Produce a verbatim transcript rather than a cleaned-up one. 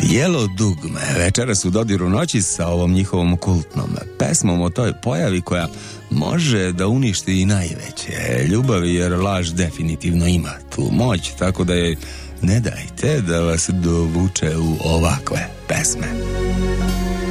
Bijelo dugme večeras u dodiru noći sa ovom njihovom kultnom pesmom o toj pojavi koja može da uništi i najveće ljubavi, jer laž definitivno ima tu moć, tako da je ne dajte da vas dovuče u ovakve pesme.